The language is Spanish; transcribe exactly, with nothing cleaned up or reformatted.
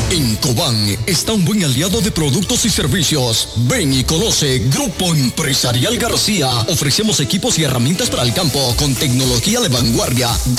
En Cobán está un buen aliado de productos y servicios. Ven y conoce Grupo Empresarial García. Ofrecemos equipos y herramientas para el campo con tecnología de vanguardia.